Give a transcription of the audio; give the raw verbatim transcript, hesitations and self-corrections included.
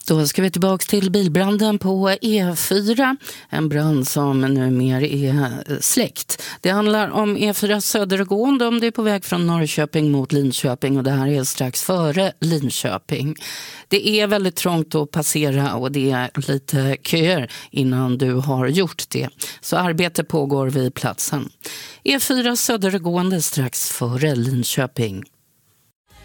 Då ska vi tillbaka till bilbranden på E fyra. En brand som numera är släckt. Det handlar om E fyra södergående om det är på väg från Norrköping mot Linköping. Och det här är strax före Linköping. Det är väldigt trångt att passera och det är lite köer innan du har gjort det. Så arbete pågår vid platsen. E fyra södergående strax före Linköping.